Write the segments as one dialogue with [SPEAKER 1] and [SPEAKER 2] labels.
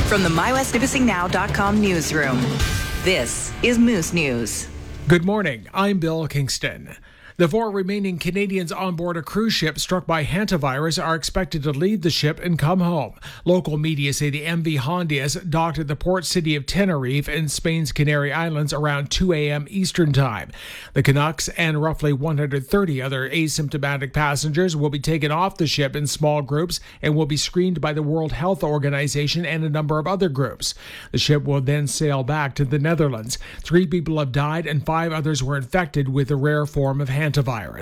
[SPEAKER 1] From the MyWestNipissingNow.com newsroom, this is Moose News.
[SPEAKER 2] Good morning. I'm Bill Kingston. The 4 remaining Canadians on board a cruise ship struck by hantavirus are expected to leave the ship and come home. Local media say the MV Hondias docked at the port city of Tenerife in Spain's Canary Islands around 2 a.m. Eastern Time. The Canucks and roughly 130 other asymptomatic passengers will be taken off the ship in small groups and will be screened by the World Health Organization and a number of other groups. The ship will then sail back to the Netherlands. 3 people have died and 5 others were infected with a rare form of hantavirus.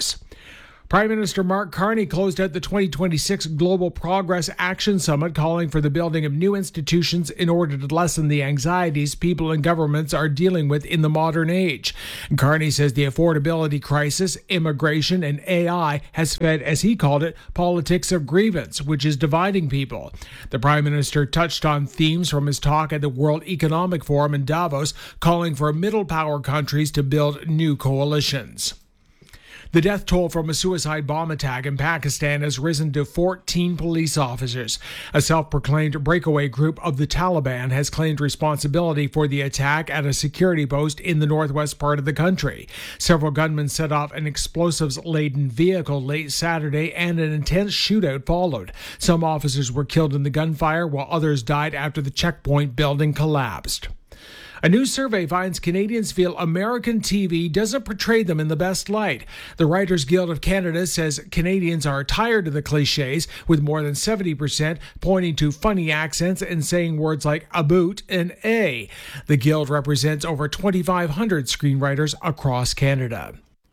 [SPEAKER 2] Prime Minister Mark Carney closed out the 2026 Global Progress Action Summit, calling for the building of new institutions in order to lessen the anxieties people and governments are dealing with in the modern age. Carney says the affordability crisis, immigration, and AI has fed, as he called it, politics of grievance, which is dividing people. The Prime Minister touched on themes from his talk at the World Economic Forum in Davos, calling for middle power countries to build new coalitions. The death toll from a suicide bomb attack in Pakistan has risen to 14 police officers. A self-proclaimed breakaway group of the Taliban has claimed responsibility for the attack at a security post in the northwest part of the country. Several gunmen set off an explosives-laden vehicle late Saturday, and an intense shootout followed. Some officers were killed in the gunfire, while others died after the checkpoint building collapsed. A new survey finds Canadians feel American TV doesn't portray them in the best light. The Writers Guild of Canada says Canadians are tired of the cliches, with more than 70% pointing to funny accents and saying words like "about" and "a." The Guild represents over 2,500 screenwriters across Canada.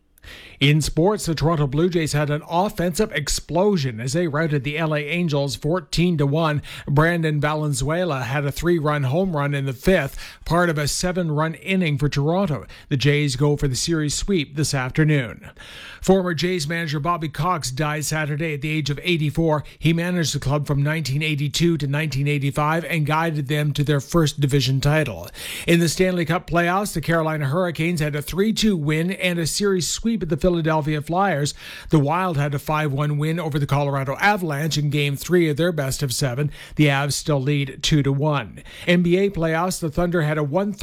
[SPEAKER 2] In sports, the Toronto Blue Jays had an offensive explosion as they routed the LA Angels 14-1. Brandon Valenzuela had a 3-run home run in the 5th, part of a 7-run inning for Toronto. The Jays go for the series sweep this afternoon. Former Jays manager Bobby Cox died Saturday at the age of 84. He managed the club from 1982 to 1985 and guided them to their first division title. In the Stanley Cup playoffs, the Carolina Hurricanes had a 3-2 win and a series sweep at the Philadelphia Flyers. The Wild had a 5-1 win over the Colorado Avalanche in Game 3 of their best of 7. The Avs still lead 2-1. NBA playoffs, the Thunder had a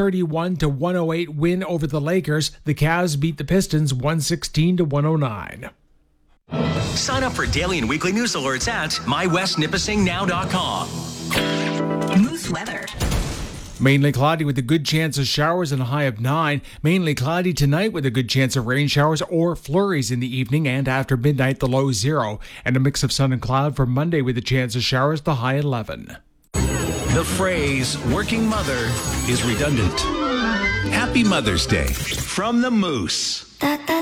[SPEAKER 2] 131-108 win over the Lakers. The Cavs beat the Pistons 116-109.
[SPEAKER 3] Sign up for daily and weekly news alerts at MyWestNipissingNow.com.
[SPEAKER 1] Moose weather.
[SPEAKER 2] Mainly cloudy with a good chance of showers and a high of 9. Mainly cloudy tonight with a good chance of rain showers or flurries in the evening, and after midnight the low 0. And a mix of sun and cloud for Monday with a chance of showers, the high 11.
[SPEAKER 4] The phrase working mother is redundant. Happy Mother's Day from the Moose.